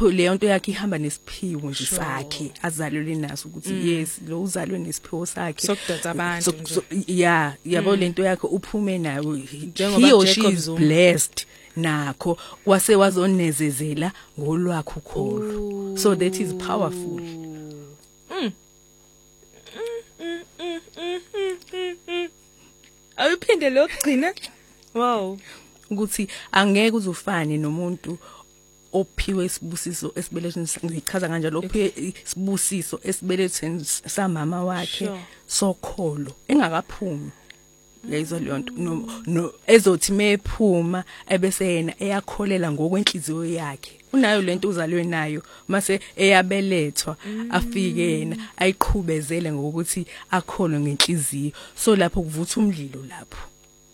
lapho leyo nto yakhe ihamba nesiphiwo nje sakhe azalelwe naso ukuthi yes lo uzalwe nesiphiwo sakhe sokudonsa abantu yabo lento yakhe uphume nayo he or she is blessed nakho wase wazonezezela ngolwakho ukholo so that is powerful. Awuphinde lokugcina wow ukuthi angeke uzufane nomuntu ophiwe isibusiso esibelethweni ngichaza kanjalo ophiwe isibusiso esibelethweni samama wakhe sokholo engakaphumi yayizwa leyo nto no ezothi mephuma ebese yena eyakholela ngokwenhliziyo yakhe unayo lento uzalwe nayo mase eyabelethwa afike yena ayiqhubezele ngokuthi akholwe ngenhliziyo so lapho kuvutha umlilo lapho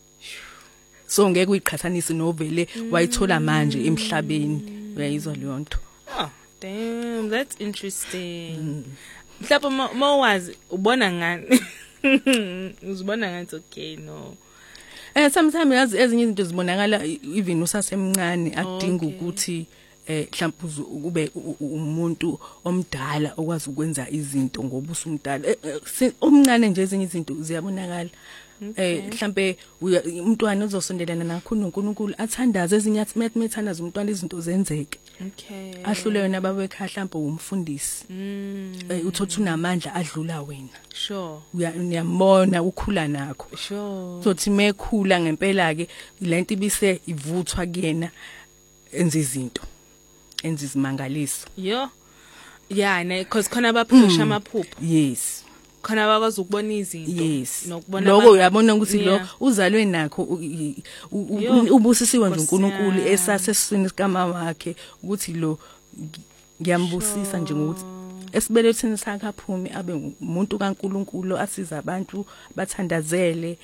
so ngeke uyiqhathanise novele wayithola manje emhlabeni uyayizwa leyo nto. Oh damn, that's interesting. Mhlawumbe mawazi ubona ngani uzibona ngathi okay no sometimes yazi ezinye izinto zibonakala even usasemncane akudinga ukuthi mhlawumbe ube umuntu omdala okwazi ukwenza izinto ngoba usumdala omncane nje ezinye izinto ziyabonakala. Mhlambe umntwana uzosondelana nakho uNkulunkulu athandaze ezinye athi methandaza umntwana izinto zenzeke. Okay. Ahlule wena baba ekhaya mhlawumbe umfundisi. Uthotha unamandla adlula wena. Sure. Uyambona ukhula nakho. Sure. Sothi mekhula ngempela ke lento ibise ivuthwa kuyena enza izinto. Enza izimangaliso. Yo. Yeah, because khona abaphusha amaphupho. Yes. Khona bakwazi ukubona izinto nokubona lokho uyabona ukuthi lo uzalwe nakho ubusisiwe nje uNkulunkulu esasesiswini sikama wakhe ukuthi lo ngiyambusisa nje ngokuthi esibelethweni sakhe aphume abe umuntu kaNkulunkulu asiza abantu bathandazele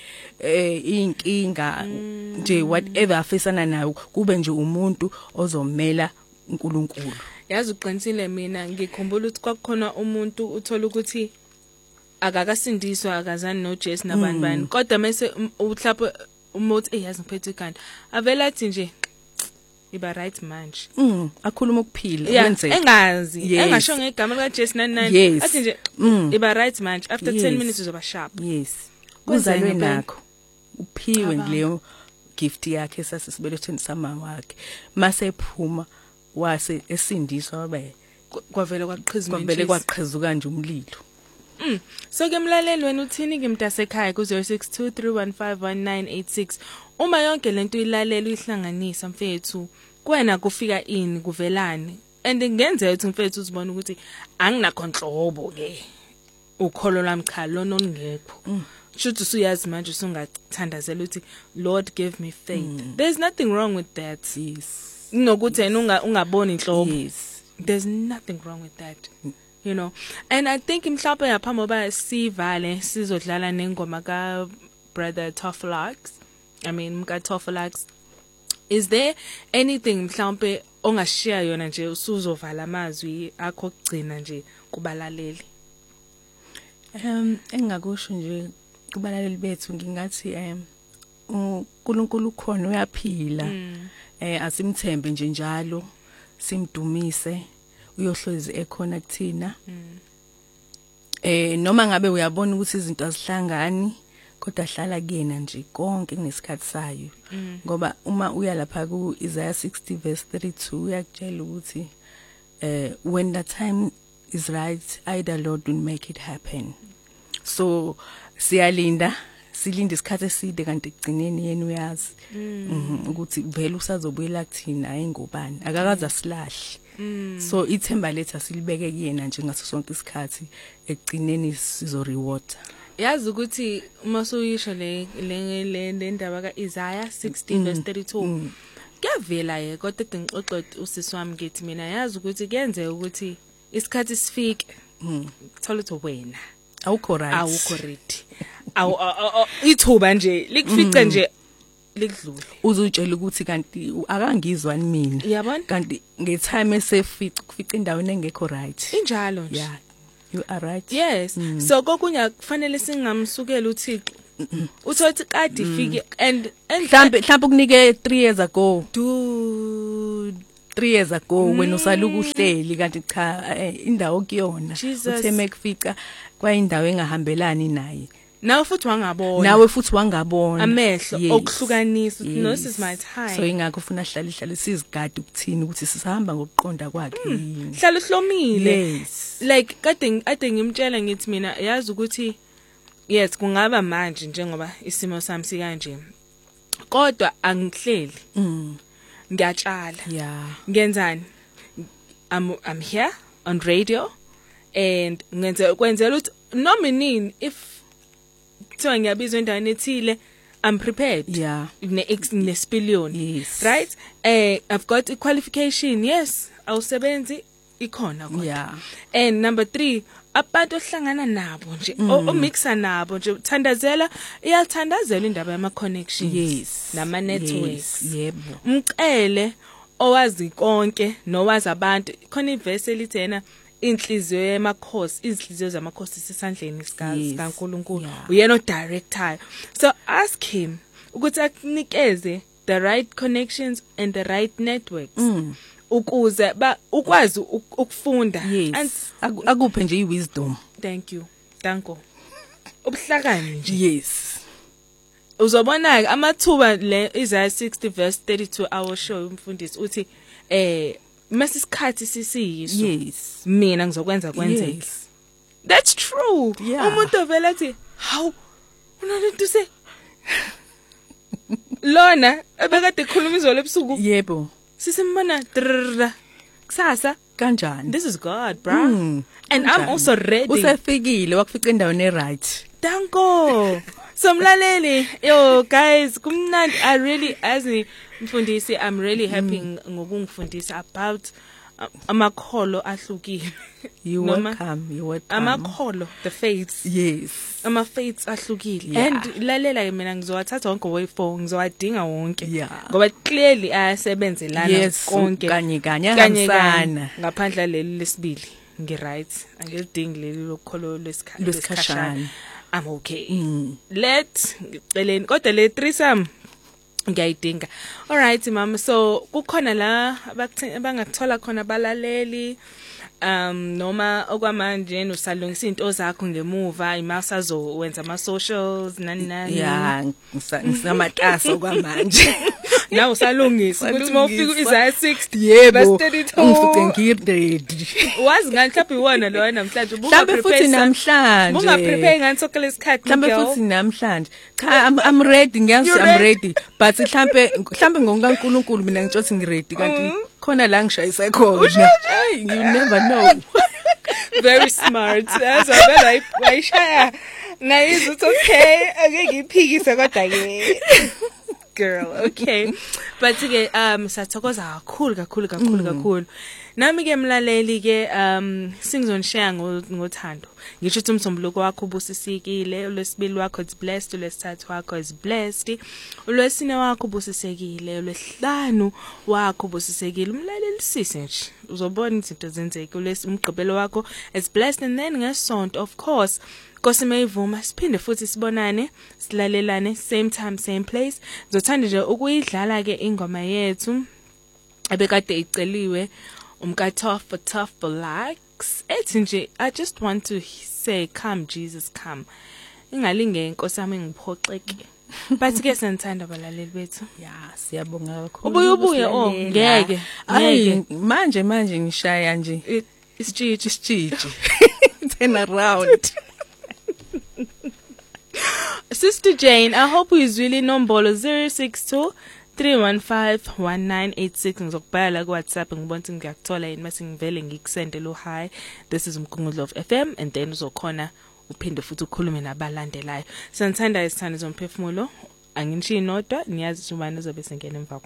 inkinga nje whatever afisana nayo kube nje umuntu ozomela uNkulunkulu. Yazi uqinisile mina ngikhumbula ukuthi kwakukhona umuntu uthola ukuthi akakasindiswa akazani noJesu nabani kodwa mase uhlapha umothi eyazi ngiphethe ikhanda avela athi nje iba right manje akhuluma ukuphila kwenzeka engazi engasho ngegama likaJesu nani athi nje iba right manje after 10 minutes uzoba sharp. Yes kuzalwe nakho uphiwe kuleyo gift yakhe esasisibelethweni sama wakhe mase ephuma wase esindiswa wabe kwavele kwaqhizuka nje umlilo. So ke mlaleli wena uthini ke mntasekhaya ku 0623151986 uma yonke lento ilalela uyihlanganisa mfethu kwena kufika ini kuvelani and ngenzeka ukuthi mfethu uzibona ukuthi anginakhonhlobo ke ukholo lami cha lona ongekho shothi usuyazi manje usungathandazela ukuthi Lord give me faith. There's nothing wrong with that. Yes. Nokuthi yena ungaboni inhlobo. Yes. There's nothing wrong with that. You know, and I think mhlawumbe yaphambi ba sivale sizodlala nengoma ka brother Toffelax. I mean ka Toffelax. Is there anything mhlawumbe ongashare yona nje usuzovala amazwi akho kugcina nje kubalaleli? Engakusho nje kubalaleli bethu ngingathi uNkulunkulu ukhona uyaphila. Asimthembe nje njalo simdumise uyohlezi ekhona kuthina. Noma ngabe uyabona ukuthi izinto azihlangani kodwa hlala kuyena nje konke kunesikhathi sayo ngoba uma uya lapha ku Isaiah 60 verse 32 uyakutshela ukuthi when the time is right I the Lord will make it happen. So siyalinda silinde isikhathi eside kanti egcineni yena uyazi ukuthi vele usazobuyela kuthina ayingobani akakaza silahle. So ithemba lethu silibeke kuyena nje ngaso sonke isikhathi egcineni sizo reward. Yazi ukuthi uma suyisho le ndaba ka Isaiah 16 verse 32 kuyavela ye kodwa ngixoxa usisi wami ngithi mina yazi ukuthi kuyenzeka ukuthi isikhathi sifike thola ukuthi wena awukho right ithuba nje likufice nje likudlule uzutshela ukuthi kanti akangizwani mina yabona kanti ngetime esefica kufica endaweni engekho right injalo nje. Yeah you are right. Yes. So kokunya kufanele singamsukela uThixo uthothi kade ifike and mhlambe kunike 3 years ago dude 3 years ago wena usaluka uhleli kanti cha indawo kuyona uthe mekufica kwayindawo engahambelani naye nawe futhi wangabona amehlo okuhlukanisa no this is my time so ingakho ufuna hlala sizigadi ukuthini ukuthi sisahamba ngokuqonda kwakhe yini hlala uhlomile like kade ngimtshela ngithi mina yazi ukuthi yes kungaba manje njengoba isimo sami sikanje kodwa angihleli ngiyatshala ngenzani I'm here on radio and kwenzela ukuthi noma inini if kuthiwa ngiyabizwa endaweni ethile I'm prepared ne-spillion right I've got a qualification yes awusebenzi ikhona kodwa and number 3 abantu ohlangana nabo nje omixa nabo nje uthandazela iyathandazela indaba yama connections nama networks yebo umcele owazi konke nowazi abantu khona iverse elithena inhliziyo yamakhosi izihliziyo zamakhosi sisandleni sikaNkulunkulu uyena director so ask him ukuthi akunikeze the right connections and the right networks ukuze ukwazi ukufunda akuphe nje iwisdom thank you danko ubuhlakani nje yes uzobona amathuba le Isaiah 60 verse 32 our show umfundisi uthi masisikhathi sisiyiso mina ngizokwenza kwenzeke that's true umuntu ovela athi how unalento se lona ebekade ekhuluma izolo ebusuku yebo sisimbona kusasa kanjani this is God bro and I'm also ready usefikile wakufica endaweni right danko somlaleli yo guys kumnandi I really as mfundisi I'm really happy ngokungifundisa about amakholo ahlukile you welcome amakholo the faiths ama faiths ahlukile and lalela mina ngizowathatha wonke way4 ngizowadinga wonke ngoba clearly ayasebenzelana konke kanye ahambisana ngaphandle leli lesibili ngiright angilidingi leli lokholo lesikhashana I'm okay let ngiceleni kodwa le threesome ngiyayidinga alright mama so kukhona la abangakuthola khona balaleli noma okwamanje usalungisa into zakho ngemuva imasazo wenza ama socials nani ngisamatasa kwamanje now usalungisa ukuthi mawufika Isaiah 60 yebo ngifice ngiredi wazi ngani mhlawumbe iwona lo namhlanje mhlawumbe futhi namhlanje bunga prepare ngani sonke lesikhathi mhlawumbe futhi namhlanje cha I'm ready ngiyazi I'm ready but mhlawumbe ngokuNkulunkulu mina ngithi ngiready kanti khona la ngishayisa khona you never know very smart azabela wayishaya nayizo okay ake ngiphikise kodwa ke girl okay but ke sathokoza kakhulu nami ke mlaleli ke singizonshare ngothando ngisho ukuthi umsombuluko wakho ubusisikile ulwesibili wakho is blessed ulwesithathu wakho is blessed ulwesine wakho ubusisekile ulwesihlanu wakho ubusisekile umlaleli sise nje uzobona izinto zenzeke umgqibelo wakho is blessed and then ngesonto of course Nkosi mayivuma siphinde futhi sibonane silalelane same time same place ngizothanda nje ukuyidlala ke ingoma yethu ebekade iceliwe Tough for likes ethi nje I just want to say come Jesus come ingalinge inkosi yami ngiphoxeke but ke senthanda balaleli bethu siyabonga kakhulu ubuye ngeke manje ngishaya nje isitshitshi turn around Sister Jane, I hope uyizwile inombolo 062-315-1986 ngizokubhala ku WhatsApp ngibona ukuthi ngiyakuthola yini mase ngivele ngikusende lo hi this is umkhongozo of FM and then uzokhona uphinde futhi ukhulume nabalandelayo. Santhanda isithando zomphefumulo anginishiyi nodwa niyazi ubani uzobe sengena emva